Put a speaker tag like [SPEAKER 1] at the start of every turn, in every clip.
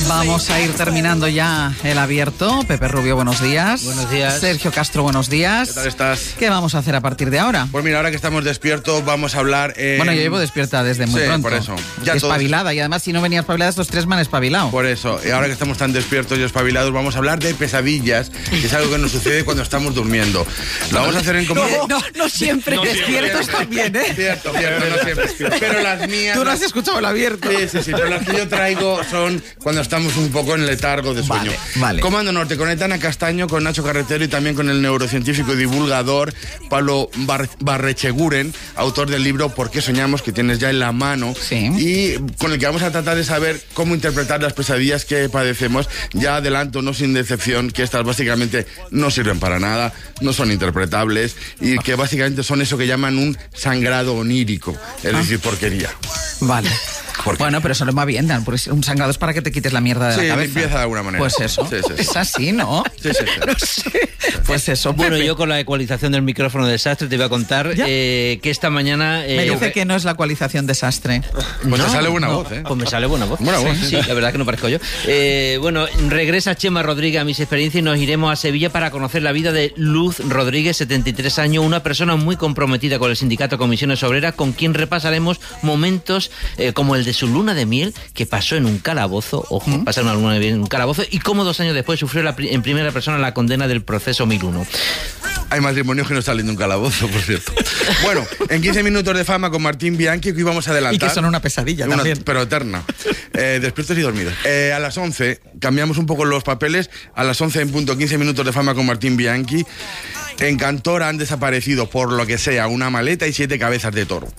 [SPEAKER 1] Vamos a ir terminando ya el abierto. Pepe Rubio, buenos días.
[SPEAKER 2] Buenos días.
[SPEAKER 1] Sergio Castro, buenos días.
[SPEAKER 3] ¿Qué tal estás?
[SPEAKER 1] ¿Qué vamos a hacer a partir de ahora?
[SPEAKER 3] Pues mira, ahora que estamos despiertos vamos a hablar...
[SPEAKER 1] Bueno, yo llevo despierta desde muy pronto.
[SPEAKER 3] Por eso.
[SPEAKER 1] Ya espabilada. Y además, si no venía espabilada, estos tres me han espabilado.
[SPEAKER 3] Por eso. Y ahora que estamos tan despiertos y espabilados, vamos a hablar de pesadillas, que es algo que nos sucede cuando estamos durmiendo. Lo vamos a hacer en
[SPEAKER 1] No siempre.
[SPEAKER 3] No
[SPEAKER 1] Despiertos
[SPEAKER 3] siempre.
[SPEAKER 1] también, ¿eh?
[SPEAKER 3] Cierto, no siempre. Pero las mías...
[SPEAKER 1] Tú no has escuchado el abierto.
[SPEAKER 3] Sí, pero las que yo traigo son cuando estamos un poco en letargo de sueño.
[SPEAKER 1] Vale.
[SPEAKER 3] Comando Norte, con Aitana Castaño, con Nacho Carretero y también con el neurocientífico y divulgador Pablo Barrecheguren, autor del libro ¿Por qué soñamos?, que tienes ya en la mano.
[SPEAKER 1] Sí.
[SPEAKER 3] Y con el que vamos a tratar de saber cómo interpretar las pesadillas que padecemos. Ya adelanto, no sin decepción, que estas básicamente no sirven para nada, no son interpretables y que básicamente son eso que llaman un sangrado onírico, es decir, porquería.
[SPEAKER 1] Vale. Bueno, pero eso no va bien, porque un sangrado es para que te quites la mierda de la cabeza.
[SPEAKER 3] Limpieza de alguna manera.
[SPEAKER 1] Pues eso.
[SPEAKER 3] Sí.
[SPEAKER 1] Es así, ¿no?
[SPEAKER 3] Sí.
[SPEAKER 1] No sé. Pues eso.
[SPEAKER 2] Bueno,
[SPEAKER 1] Pepe.
[SPEAKER 2] yo con la ecualización del micrófono de Sastre te iba a contar que esta mañana...
[SPEAKER 1] Me dice que no es la ecualización desastre.
[SPEAKER 3] Pues te sale buena voz, ¿eh?
[SPEAKER 2] Pues me sale buena voz.
[SPEAKER 3] Buena voz,
[SPEAKER 2] Sí, la verdad que no parezco yo. Bueno, regresa Chema Rodríguez a Mis Experiencias y nos iremos a Sevilla para conocer la vida de Luz Rodríguez, 73 años, una persona muy comprometida con el sindicato Comisiones Obreras, con quien repasaremos momentos como el de su luna de miel, que pasó en un calabozo, ojo, pasó una luna de miel en un calabozo, y cómo 2 años después sufrió en primera persona la condena del proceso 1001.
[SPEAKER 3] Hay matrimonios que no salen de un calabozo, por cierto. Bueno, en 15 minutos de fama con Martín Bianchi, que hoy vamos a adelantar.
[SPEAKER 1] Y que son una pesadilla también.
[SPEAKER 3] Pero eterna. Despiertos y dormidos. A las 11, cambiamos un poco los papeles. A las 11 en punto, 15 minutos de fama con Martín Bianchi. En Cantora han desaparecido, por lo que sea, una maleta y 7 cabezas de toro.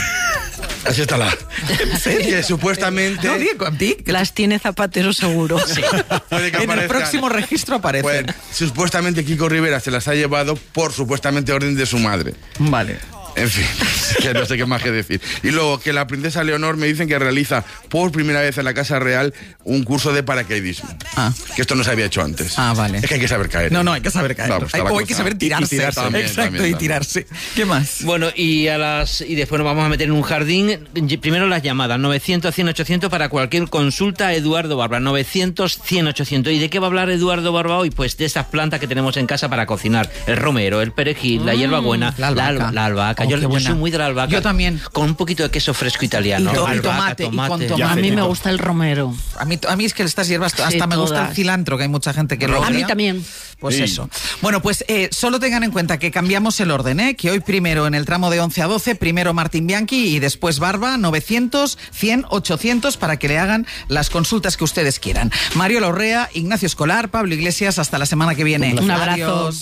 [SPEAKER 3] Así está la... Que supuestamente...
[SPEAKER 1] No, Diego,
[SPEAKER 4] las tiene Zapatero seguro.
[SPEAKER 3] Sí. Puede que
[SPEAKER 1] en el
[SPEAKER 3] aparezcan.
[SPEAKER 1] próximo registro aparece.
[SPEAKER 3] Pues, supuestamente Kiko Rivera se las ha llevado por supuestamente orden de su madre.
[SPEAKER 1] Vale.
[SPEAKER 3] En fin, que no sé qué más que decir. Y luego que la princesa Leonor me dicen que realiza por primera vez en la Casa Real un curso de paracaidismo. Que esto no se había hecho antes.
[SPEAKER 1] Vale.
[SPEAKER 3] Es que hay que saber caer.
[SPEAKER 1] No, hay que saber caer. O hay que saber tirarse. Exacto, y tirarse. ¿Qué más?
[SPEAKER 2] Bueno, y después nos vamos a meter en un jardín. Primero las llamadas, 900-100-800 para cualquier consulta. Eduardo Barba, 900-100-800. ¿Y de qué va a hablar Eduardo Barba hoy? Pues de esas plantas que tenemos en casa para cocinar. El romero, el perejil, la hierbabuena, la albahaca. Yo soy muy de la albahaca.
[SPEAKER 1] Yo también.
[SPEAKER 2] Con un poquito de queso fresco italiano.
[SPEAKER 1] Y tomate.
[SPEAKER 4] A mí me gusta el romero.
[SPEAKER 1] A mí es que estas hierbas, hasta me gusta el cilantro, que hay mucha gente que lo odia.
[SPEAKER 4] A mí también.
[SPEAKER 1] Pues eso. Bueno, pues solo tengan en cuenta que cambiamos el orden, que hoy primero en el tramo de 11 a 12, primero Martín Bianchi y después Barba, 900, 100, 800 para que le hagan las consultas que ustedes quieran. Mario Larrea, Ignacio Escolar, Pablo Iglesias, hasta la semana que viene.
[SPEAKER 4] Un abrazo.
[SPEAKER 1] Adiós.